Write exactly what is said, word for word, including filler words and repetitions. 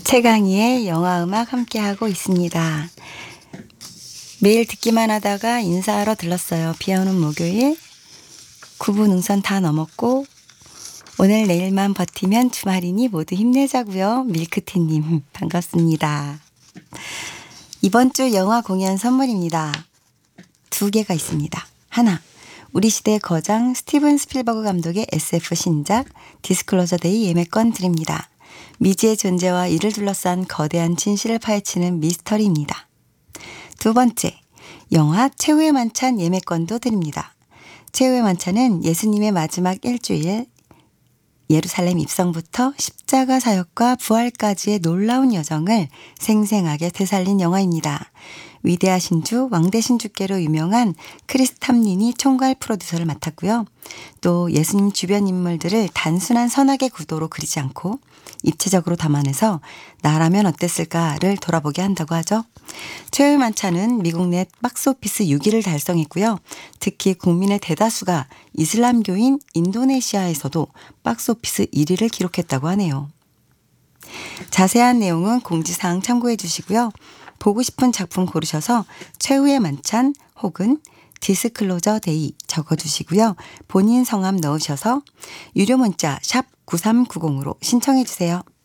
최강희의 영화음악 함께하고 있습니다. 매일 듣기만 하다가 인사하러 들렀어요. 비오는 목요일 구 부 능선 다 넘었고 오늘 내일만 버티면 주말이니 모두 힘내자고요. 밀크티님 반갑습니다. 이번 주 영화 공연 선물입니다. 두 개가 있습니다. 하나, 우리 시대의 거장 스티븐 스필버그 감독의 에스에프 신작 디스클로저 데이 예매권 드립니다. 미지의 존재와 이를 둘러싼 거대한 진실을 파헤치는 미스터리입니다. 두 번째, 영화 최후의 만찬 예매권도 드립니다. 최후의 만찬은 예수님의 마지막 일주일, 예루살렘 입성부터 십자가 사역과 부활까지의 놀라운 여정을 생생하게 되살린 영화입니다. 위대하신 주 왕대신주께로 유명한 크리스 탐린이 총괄 프로듀서를 맡았고요. 또 예수님 주변 인물들을 단순한 선악의 구도로 그리지 않고 입체적으로 담아내서 나라면 어땠을까를 돌아보게 한다고 하죠. 최후의 만찬은 미국 내 박스오피스 육 위를 달성했고요. 특히 국민의 대다수가 이슬람교인 인도네시아에서도 박스오피스 일 위를 기록했다고 하네요. 자세한 내용은 공지사항 참고해 주시고요. 보고 싶은 작품 고르셔서 최후의 만찬 혹은 디스클로저 데이 적어주시고요. 본인 성함 넣으셔서 유료 문자 샵 구삼구공으로 신청해 주세요.